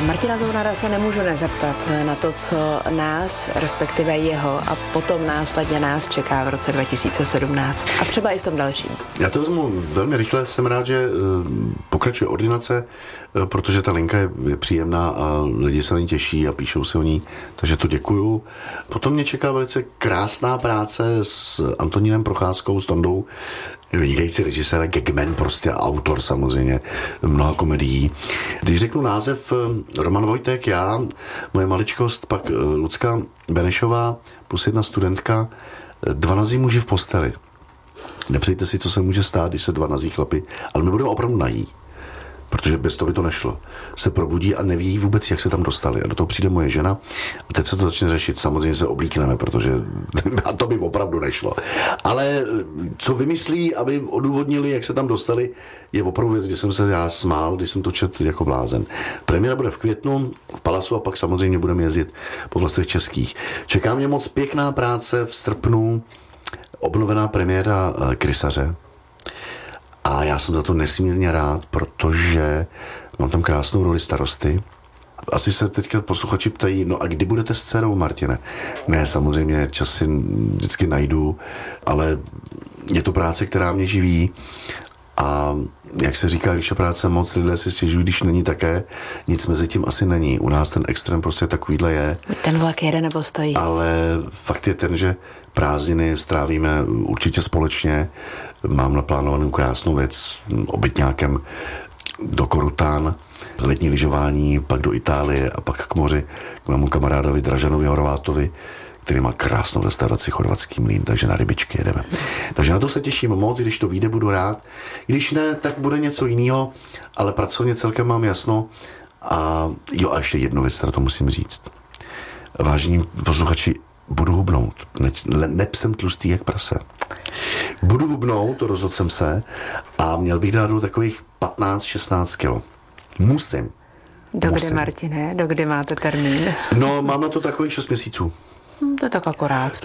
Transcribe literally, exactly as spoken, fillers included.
Martina Zounara se nemůžu nezeptat na to, co nás, respektive jeho a potom následně nás čeká v roce dva tisíce sedmnáct a třeba i v tom dalším. Já to vezmu velmi rychle, jsem rád, že pokračuje ordinace, protože ta linka je, je příjemná a lidi se na ní těší a píšou si o ní, takže to děkuju. Potom mě čeká velice krásná práce s Antonínem Procházkou, s Tondou, vynikající režisér, gagman, prostě autor samozřejmě mnoha komedií. Když řeknu název, Roman Vojtek, já, moje maličkost, pak Lucka Benešová, plus jedna studentka, dva nazí muži v posteli. Nepřejte si, co se může stát, když se dva nazí chlapi, ale my budeme opravdu nají, protože bez toho by to nešlo. Se probudí a neví vůbec, jak se tam dostali. A do toho přijde moje žena a teď se to začne řešit. Samozřejmě se oblíkneme, protože a to by opravdu nešlo. Ale co vymyslí, aby odůvodnili, jak se tam dostali, je opravdu věc, kdy jsem se já smál, když jsem to četl jako blázen. Premiéra bude v květnu v Palasu a pak samozřejmě budeme jezdit po vlastech českých. Čeká mě moc pěkná práce v srpnu, obnovená premiéra Krysaře. A já jsem za to nesmírně rád, protože mám tam krásnou roli starosty. Asi se teďka posluchači ptají, no a kdy budete s dcerou, Martine? Ne, samozřejmě čas si vždycky najdu, ale je to práce, která mě živí. A jak se říká, když je práce moc, lidé si stěžují, když není také, nic mezi tím asi není. U nás ten extrém prostě takovýhle je. Ten vlak jede nebo stojí. Ale fakt je ten, že prázdniny strávíme určitě společně. Mám naplánovanou krásnou věc, obytňákem do Korután, letní lyžování, pak do Itálie a pak k moři, k mému kamarádovi Dražanovi Horvátovi, který má krásnou restauraci Chorvatský mlýn, takže na rybičky jedeme. Takže na to se těším moc, když to vyjde, budu rád. Když ne, tak bude něco jiného, ale pracovně celkem mám jasno. A jo, a ještě jednu věc, to musím říct. Vážení posluchači, budu hubnout. Ne, neb jsem tlustý jak prase. Budu hubnout, rozhodl jsem se a měl bych dát do takových patnáct šestnáct kilo. Musím. Do Musím. kdy, Martine? Do kdy máte termín? No, mám na to takových šest měsíců. Hm, to je tak akorát.